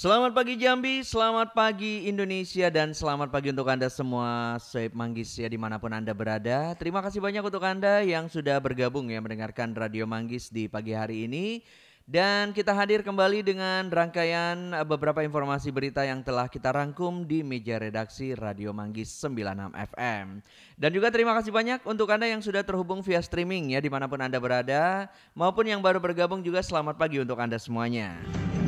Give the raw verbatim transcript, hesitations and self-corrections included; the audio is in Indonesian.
Selamat pagi Jambi, selamat pagi Indonesia, dan selamat pagi untuk Anda semua Soeb Manggis ya dimanapun Anda berada. Terima kasih banyak untuk Anda yang sudah bergabung ya mendengarkan Radio Manggis di pagi hari ini. Dan kita hadir kembali dengan rangkaian eh, beberapa informasi berita yang telah kita rangkum di meja redaksi Radio Manggis sembilan puluh enam F M. Dan juga terima kasih banyak untuk Anda yang sudah terhubung via streaming ya dimanapun Anda berada, maupun yang baru bergabung juga selamat pagi untuk Anda semuanya.